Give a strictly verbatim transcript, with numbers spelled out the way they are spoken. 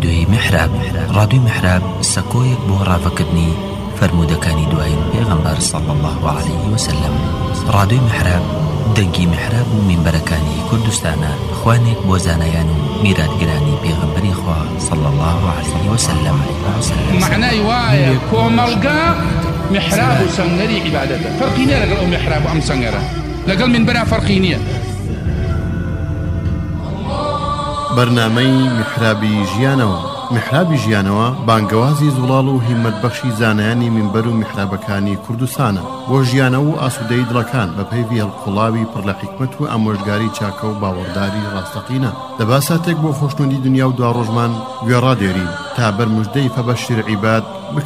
رادیۆی میحراب. رادیۆی میحراب سەکۆیەک بۆ ڕاوەکردنی فرمودەکانی دوایین پێغەمبەر صلی الله عليه وسلم. رادیۆی میحراب دەنگی میحراب و مینبەرەکانی کوردستانە، خوانێک بۆ زانایان و میراتگرانی پێغەمبەری خوا صلی الله عليه وسلم. معنای وایە کۆمەڵگا میحراب و سەنگەری عیبادەتە. فەرقی نییە لەگەڵ ئەو میحراب و ئەم سەنگەرە، لەگەڵ مینبەرە فەرقی نییە. بەرنامەی میحرابی ژیانەوە. میحرابی ژیانەوە بانگەوازی زوڵاڵ و هیممەتبەخشی زانایانی مینبەر و میحرابەکانی کوردستانە بۆ ژیانەوە و ئاسوودەی دڵەکان بە پەیوی هەڵقوڵاوی پڕ لە حیکمەت و ئامۆژگاری چاکە و باوەڕداری ڕاستەقینە. دەبا ساتێک بۆ خۆشنودی دنیا و دواڕۆژمان گوێڕادێرین تا بەرموژدەی فەبەشیر عیباد بکەین.